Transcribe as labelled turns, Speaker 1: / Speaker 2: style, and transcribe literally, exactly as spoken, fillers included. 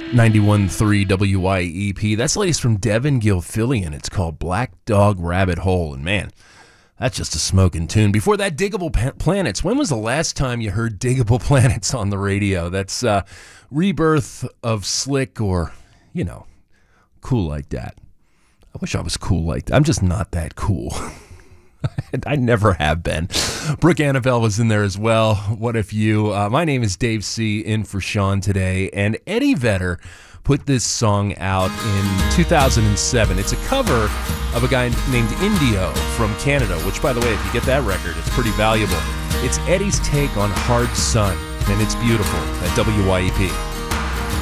Speaker 1: ninety-one point three W Y E P. That's the latest from Devin Gilfillian. It's called Black Dog Rabbit Hole. And man, that's just a smoking tune. Before that, Diggable P- Planets. When was the last time you heard Diggable Planets on the radio? That's uh, rebirth of Slick, or, you know, cool like that. I wish I was cool like that. I'm just not that cool. I never have been. Brooke Annabelle was in there as well. What if you? Uh, my name is Dave C. in for Sean today. And Eddie Vedder put this song out in two thousand seven. It's a cover of a guy named Indio from Canada, which, by the way, if you get that record, it's pretty valuable. It's Eddie's take on Hard Sun, and it's beautiful at W Y E P.